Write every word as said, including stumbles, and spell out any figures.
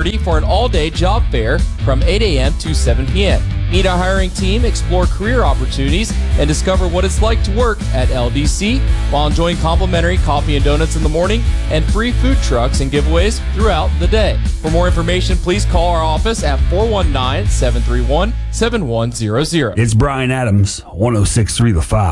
thirty for an all-day job fair from eight a.m. to seven p.m. Meet our hiring team, explore career opportunities, and discover what it's like to work at L D C while enjoying complimentary coffee and donuts in the morning and free food trucks and giveaways throughout the day. For more information, please call our office at four one nine, seven three one, seven one zero zero. It's Brian Adams, one oh six point three The Five.